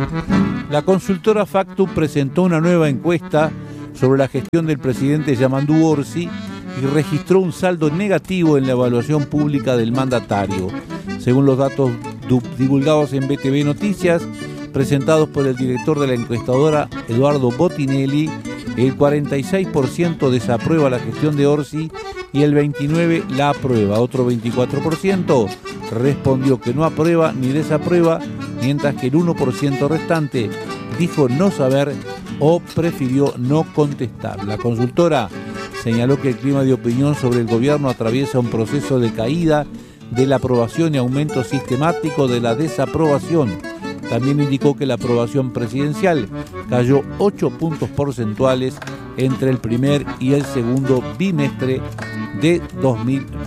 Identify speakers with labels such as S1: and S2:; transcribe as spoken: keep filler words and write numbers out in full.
S1: La consultora Factum presentó una nueva encuesta sobre la gestión del presidente Yamandu Orsi y registró un saldo negativo en la evaluación pública del mandatario. Según los datos divulgados en B T V Noticias, presentados por el director de la encuestadora Eduardo Botinelli, el cuarenta y seis por ciento desaprueba la gestión de Orsi y el veintinueve por ciento la aprueba. Otro veinticuatro por ciento respondió que no aprueba ni desaprueba, mientras que el uno por ciento restante dijo no saber o prefirió no contestar. La consultora señaló que el clima de opinión sobre el gobierno atraviesa un proceso de caída de la aprobación y aumento sistemático de la desaprobación. También indicó que la aprobación presidencial cayó ocho puntos porcentuales entre el primer y el segundo bimestre de dos mil veinte.